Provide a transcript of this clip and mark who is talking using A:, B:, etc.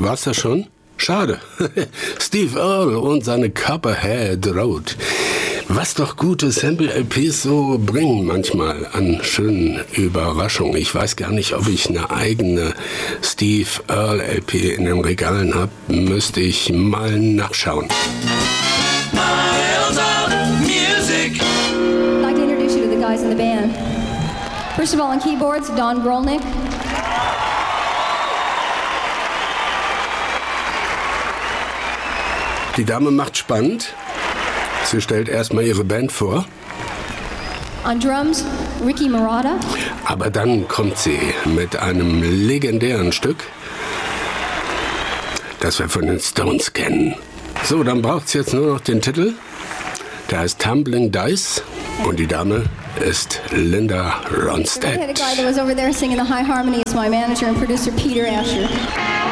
A: War's das schon? Schade. Steve Earle und seine Copperhead Road. Was doch gute Sample-LPs so bringen manchmal an schönen Überraschungen. Ich weiß gar nicht, ob ich eine eigene Steve Earle-LP in den Regalen habe. Müsste ich mal nachschauen.
B: Miles of music.
C: I'd like to introduce you to the guys in the band. First of all, on keyboards, Don Brolnick.
A: Die Dame macht spannend. Sie stellt erstmal ihre Band vor.
C: On drums, Ricky Marotta.
A: Aber dann kommt sie mit einem legendären Stück, das wir von den Stones kennen. So, dann braucht es jetzt nur noch den Titel. Der heißt Tumbling Dice und die Dame ist Linda
C: The
A: Ronstadt.
C: guy that was over there singing the high harmony is my manager and producer Peter Asher.